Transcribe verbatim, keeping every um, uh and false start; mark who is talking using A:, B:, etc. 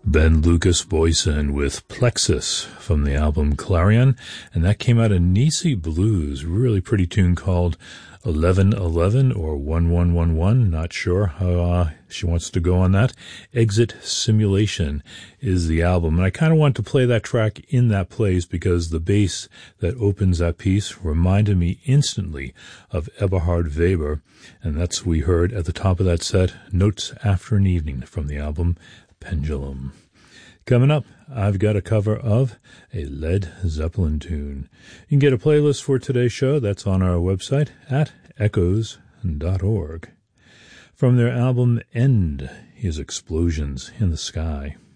A: Ben Lucas Boysen with Plexus from the album Clarion, and that came out of Nisi Blues, really pretty tune called eleven eleven or one one one one, not sure how uh, she wants to go on that. Exit Simulation is the album, and I kind of want to play that track in that place because the bass that opens that piece reminded me instantly of Eberhard Weber, and that's what we heard at the top of that set, Notes After an Evening from the album Pendulum. Coming up, I've got a cover of a Led Zeppelin tune. You can get a playlist for today's show. That's on our website at echoes dot org. From their album End is Explosions in the Sky.